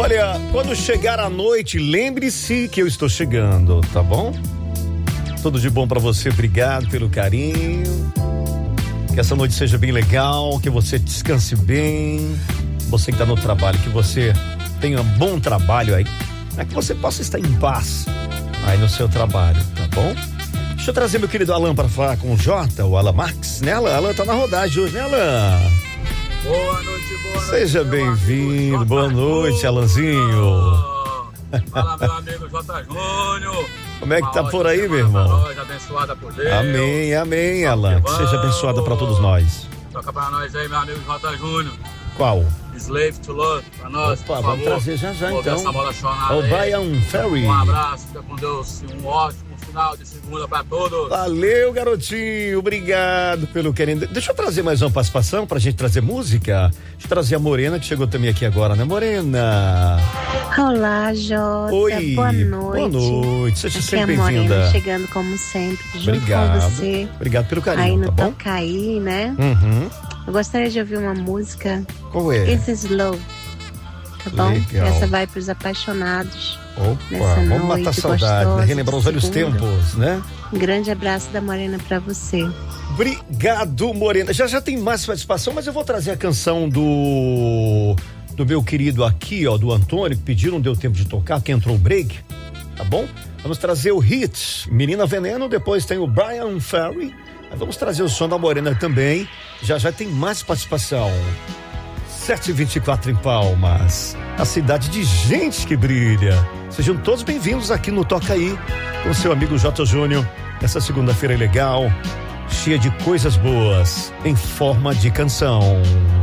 Olha, quando chegar a noite, lembre-se que eu estou chegando, tá bom? Tudo de bom pra você, obrigado pelo carinho. Que essa noite seja bem legal, que você descanse bem. Você que tá no trabalho, que você tenha um bom trabalho aí. Que você possa estar em paz aí no seu trabalho, tá bom? Deixa eu trazer meu querido Alan para falar com o Jota, o Alan Marques, né, Alan? Alan tá na rodagem hoje, né, Alan? Boa noite, boa noite. Seja bem-vindo, boa noite, Alanzinho. Fala, meu amigo Jota Júnior. Como é que tá por aí, meu irmão? Nós, abençoada por Deus. Amém, amém, Alan. Que seja abençoada para todos nós. Toca pra nós aí, meu amigo Jota Júnior. Qual? Slave to Love, pra nós. Opa, vamos trazer já então. Essa bola chonada o Brian Ferry. Um abraço, fica com Deus, um ótimo final de segunda pra todos. Valeu, garotinho, obrigado pelo querendo. Deixa eu trazer mais uma participação pra gente trazer música. Deixa eu trazer a Morena, que chegou também aqui agora, né, Morena? Olá, Jota. Oi, boa noite. Boa noite, seja aqui sempre é a Morena, bem-vinda. chegando como sempre, junto obrigado. com você. Obrigado pelo carinho, aí no tá bom? Tocaí, né? Uhum. Eu gostaria de ouvir uma música. Qual é? It's Slow. Tá bom? Legal. Essa vai pros apaixonados. Opa, nessa vamos noite matar saudade, né? gostosa Relembrar os de velhos segunda. tempos, né? Um grande abraço da Morena pra você. Obrigado, Morena. Já tem mais participação, mas eu vou trazer a canção do meu querido aqui, ó, do Antônio, que pediram, não deu tempo de tocar, que entrou o break, tá bom? Vamos trazer o hit Menina Veneno, depois tem o Brian Ferry. Vamos trazer o som da Morena também. Já tem mais participação. 7h24 em Palmas, a cidade de gente que brilha. Sejam todos bem-vindos aqui no Toca Aí, com seu amigo Jota Júnior. Essa segunda-feira é legal, cheia de coisas boas, em forma de canção.